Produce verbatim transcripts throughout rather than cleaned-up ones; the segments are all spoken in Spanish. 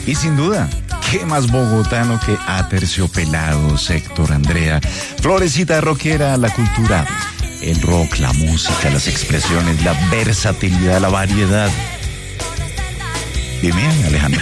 Y sin duda, ¿qué más bogotano que Aterciopelados, Héctor Andrea, Florecita Rockera, la cultura, el rock, la música, las expresiones, la versatilidad, la variedad? Dime, Alejandra.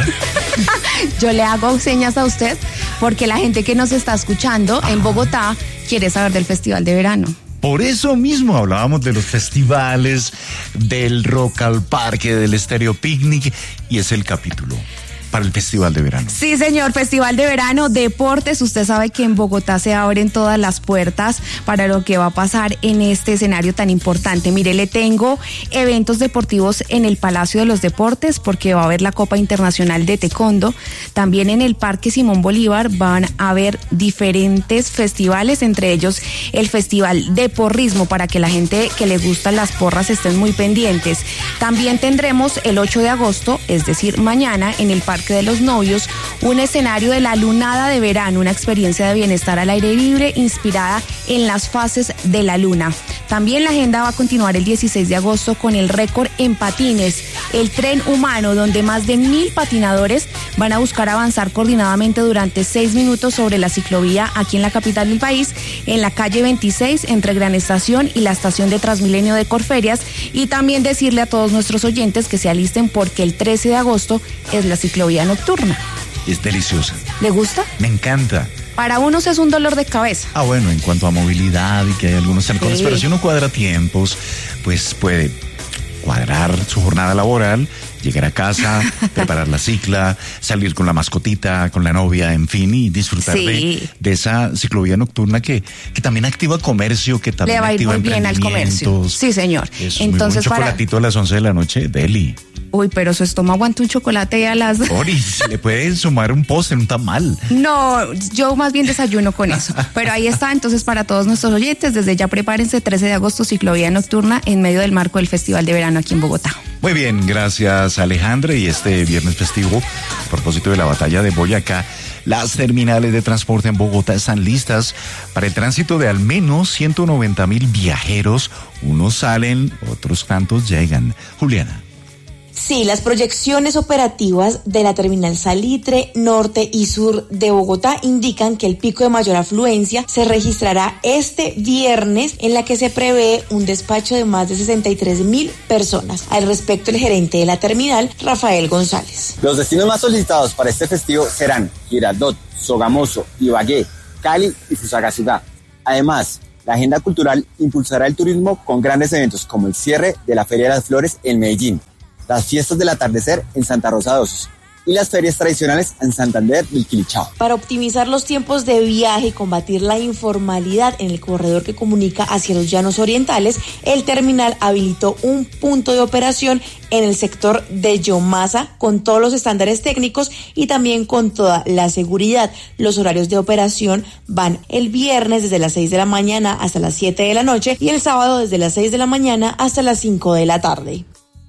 Yo le hago señas a usted porque la gente que nos está escuchando en Bogotá quiere saber del Festival de Verano. Por eso mismo hablábamos de los festivales, del Rock al Parque, del Estéreo Picnic, y es el capítulo para el Festival de Verano. Sí, señor, Festival de Verano, deportes. Usted sabe que en Bogotá se abren todas las puertas para lo que va a pasar en este escenario tan importante. Mire, le tengo eventos deportivos en el Palacio de los Deportes porque va a haber la Copa Internacional de Taekwondo. También en el Parque Simón Bolívar van a haber diferentes festivales, entre ellos el Festival de Porrismo, para que la gente que le gustan las porras estén muy pendientes. También tendremos el ocho de agosto, es decir, mañana, en el Parque de los Novios, un escenario de la lunada de verano, una experiencia de bienestar al aire libre inspirada en las fases de la luna. También la agenda va a continuar el dieciséis de agosto con el récord en patines, el tren humano, donde más de mil patinadores van a buscar avanzar coordinadamente durante seis minutos sobre la ciclovía aquí en la capital del país, en la calle veintiséis, entre Gran Estación y la estación de Transmilenio de Corferias. Y también decirle a todos nuestros oyentes que se alisten porque el trece de agosto es la ciclovía nocturna. Es deliciosa. ¿Le gusta? Me encanta. Para unos es un dolor de cabeza. Ah, bueno, en cuanto a movilidad y que hay algunos halcones, sí. Pero si uno cuadra tiempos, pues puede cuadrar su jornada laboral, llegar a casa, preparar la cicla, salir con la mascotita, con la novia, en fin, y disfrutar sí. de, de esa ciclovía nocturna que, que también activa comercio, que también le va a ir activa muy bien al comercio. Sí, señor. Es Entonces, muy buen chocolatito para... a las once de la noche, deli. Uy, pero su estómago aguanta un chocolate a las... Ori, se le puede sumar un postre, un tamal. No, yo más bien desayuno con eso. Pero ahí está, entonces, para todos nuestros oyentes, desde ya prepárense, trece de agosto, ciclovía nocturna en medio del marco del Festival de Verano aquí en Bogotá. Muy bien, gracias Alejandra. Y este viernes festivo, a propósito de la batalla de Boyacá, las terminales de transporte en Bogotá están listas para el tránsito de al menos ciento noventa mil viajeros. Unos salen, otros tantos llegan. Juliana. Sí, las proyecciones operativas de la terminal Salitre, Norte y Sur de Bogotá indican que el pico de mayor afluencia se registrará este viernes, en la que se prevé un despacho de más de sesenta y tres mil personas. Al respecto, el gerente de la terminal, Rafael González. Los destinos más solicitados para este festivo serán Girardot, Sogamoso, Ibagué, Cali y Fusagasugá. Además, la agenda cultural impulsará el turismo con grandes eventos como el cierre de la Feria de las Flores en Medellín, las fiestas del atardecer en Santa Rosa de Osos y las ferias tradicionales en Santander del Quilichao. Para optimizar los tiempos de viaje y combatir la informalidad en el corredor que comunica hacia los llanos orientales, el terminal habilitó un punto de operación en el sector de Yomasa con todos los estándares técnicos y también con toda la seguridad. Los horarios de operación van el viernes desde las seis de la mañana hasta las siete de la noche y el sábado desde las seis de la mañana hasta las cinco de la tarde.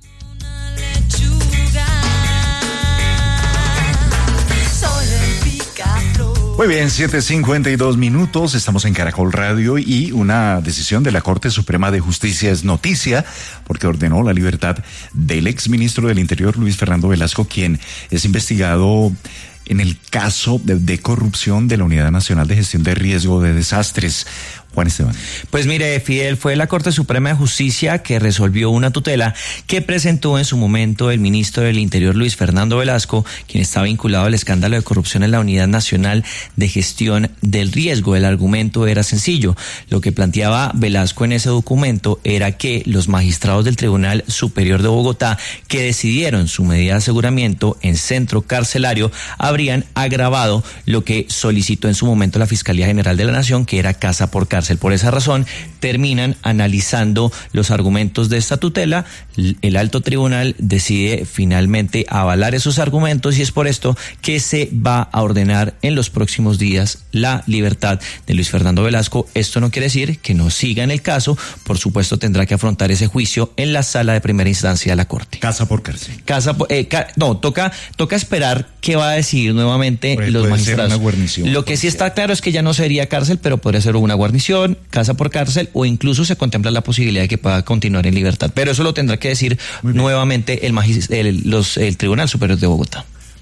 Muy bien, siete cincuenta y dos minutos, estamos en Caracol Radio y una decisión de la Corte Suprema de Justicia es noticia porque ordenó la libertad del exministro del Interior, Luis Fernando Velasco, quien es investigado en el caso de, de corrupción de la Unidad Nacional de Gestión de Riesgo de Desastres. Juan Esteban. Pues mire, Fidel, fue la Corte Suprema de Justicia que resolvió una tutela que presentó en su momento el ministro del Interior, Luis Fernando Velasco, quien está vinculado al escándalo de corrupción en la Unidad Nacional de Gestión del Riesgo. El argumento era sencillo. Lo que planteaba Velasco en ese documento era que los magistrados del Tribunal Superior de Bogotá, que decidieron su medida de aseguramiento en centro carcelario, habrían agravado lo que solicitó en su momento la Fiscalía General de la Nación, que era casa por cárcel. Por esa razón, terminan analizando los argumentos de esta tutela. El alto tribunal decide finalmente avalar esos argumentos y es por esto que se va a ordenar en los próximos días la libertad de Luis Fernando Velasco. Esto no quiere decir que no siga en el caso. Por supuesto, tendrá que afrontar ese juicio en la sala de primera instancia de la Corte. Casa por cárcel. Casa por, eh, ca, no, toca, toca esperar qué va a decidir nuevamente puede, los puede magistrados. Ser una guarnición, Lo que sí está claro es que ya no sería cárcel, pero podría ser una guarnición, casa por cárcel, o incluso se contempla la posibilidad de que pueda continuar en libertad. Pero eso lo tendrá que decir nuevamente el, magis- el, los, el Tribunal Superior de Bogotá.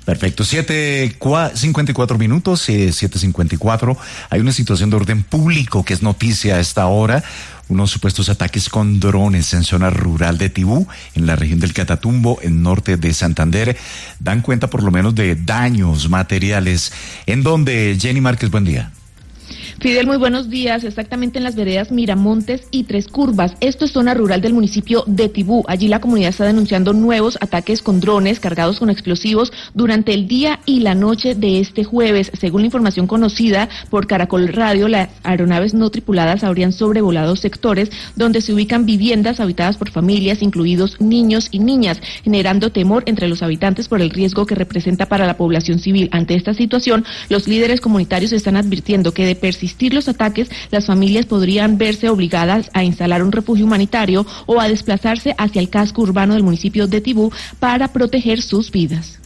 Perfecto, siete cincuenta y cuatro minutos, eh, siete cincuenta y cuatro. Hay una situación de orden público que es noticia a esta hora. Unos supuestos ataques con drones en zona rural de Tibú, en la región del Catatumbo, en norte de Santander, dan cuenta por lo menos de daños materiales. En donde, Jenny Márquez, buen día. Fidel, muy buenos días. Exactamente en las veredas Miramontes y Tres Curvas. Esto es zona rural del municipio de Tibú. Allí la comunidad está denunciando nuevos ataques con drones cargados con explosivos durante el día y la noche de este jueves. Según la información conocida por Caracol Radio, las aeronaves no tripuladas habrían sobrevolado sectores donde se ubican viviendas habitadas por familias, incluidos niños y niñas, generando temor entre los habitantes por el riesgo que representa para la población civil. Ante esta situación, los líderes comunitarios están advirtiendo que de persistir los ataques, las familias podrían verse obligadas a instalar un refugio humanitario o a desplazarse hacia el casco urbano del municipio de Tibú para proteger sus vidas.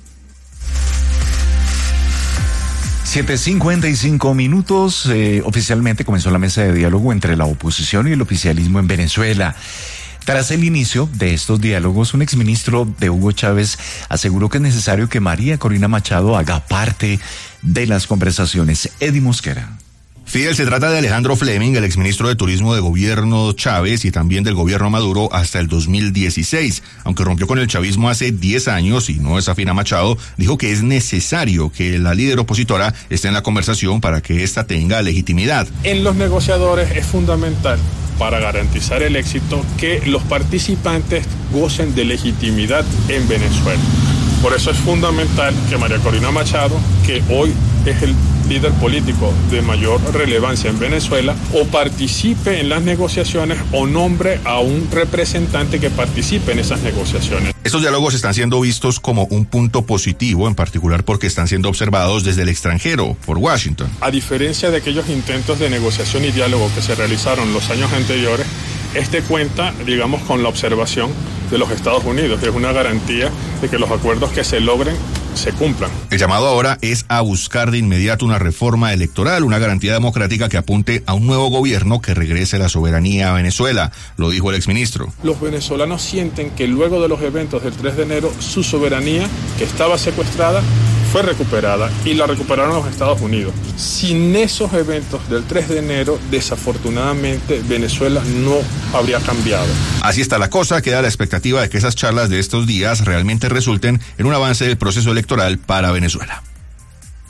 siete cincuenta y cinco minutos, eh, oficialmente comenzó la mesa de diálogo entre la oposición y el oficialismo en Venezuela. Tras el inicio de estos diálogos, un exministro de Hugo Chávez aseguró que es necesario que María Corina Machado haga parte de las conversaciones. Eddie Mosquera. Fidel, se trata de Alejandro Fleming, el exministro de Turismo de gobierno Chávez y también del gobierno Maduro hasta el dos mil dieciséis. Aunque rompió con el chavismo hace diez años y no desafina a Machado, dijo que es necesario que la líder opositora esté en la conversación para que ésta tenga legitimidad. En los negociadores es fundamental, para garantizar el éxito, que los participantes gocen de legitimidad en Venezuela. Por eso es fundamental que María Corina Machado, que hoy es el líder político de mayor relevancia en Venezuela, o participe en las negociaciones o nombre a un representante que participe en esas negociaciones. Estos diálogos están siendo vistos como un punto positivo, en particular porque están siendo observados desde el extranjero, por Washington. A diferencia de aquellos intentos de negociación y diálogo que se realizaron los años anteriores, este cuenta, digamos, con la observación de los Estados Unidos. Es una garantía de que los acuerdos que se logren se cumplan. El llamado ahora es a buscar de inmediato una reforma electoral, una garantía democrática que apunte a un nuevo gobierno que regrese la soberanía a Venezuela, lo dijo el exministro. Los venezolanos sienten que luego de los eventos del tres de enero, su soberanía, que estaba secuestrada, fue recuperada y la recuperaron los Estados Unidos. Sin esos eventos del tres de enero, desafortunadamente, Venezuela no habría cambiado. Así está la cosa, queda la expectativa de que esas charlas de estos días realmente resulten en un avance del proceso electoral para Venezuela.